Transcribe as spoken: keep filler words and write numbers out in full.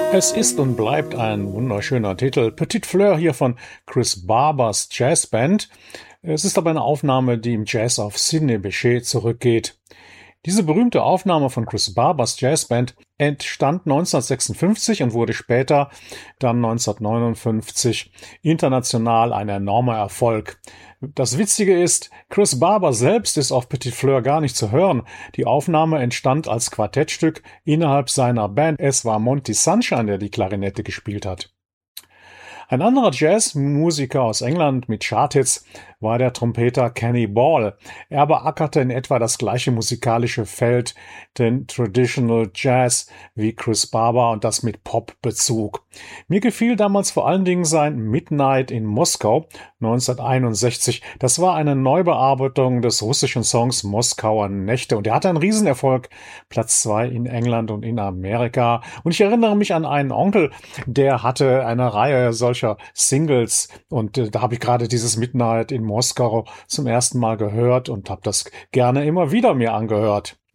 Es ist und bleibt ein wunderschöner Titel. Petite Fleur hier von Chris Barbers Jazzband. Es ist aber eine Aufnahme, die im Jazz auf Sidney Bechet zurückgeht. Diese berühmte Aufnahme von Chris Barbers Jazzband entstand neunzehnhundertsechsundfünfzig und wurde später, dann neunzehnhundertneunundfünfzig, international ein enormer Erfolg. Das Witzige ist, Chris Barber selbst ist auf Petite Fleur gar nicht zu hören. Die Aufnahme entstand als Quartettstück innerhalb seiner Band. Es war Monty Sunshine, der die Klarinette gespielt hat. Ein anderer Jazzmusiker aus England mit Charthits war der Trompeter Kenny Ball. Er beackerte in etwa das gleiche musikalische Feld, den Traditional Jazz, wie Chris Barber und das mit Pop-Bezug. Mir gefiel damals vor allen Dingen sein Midnight in Moskau neunzehnhunderteinundsechzig. Das war eine Neubearbeitung des russischen Songs Moskauer Nächte und er hatte einen Riesenerfolg. Platz zwei in England und in Amerika. Und ich erinnere mich an einen Onkel, der hatte eine Reihe solcher Singles und äh, da habe ich gerade dieses Midnight in Moskau zum ersten Mal gehört und habe das gerne immer wieder mir angehört.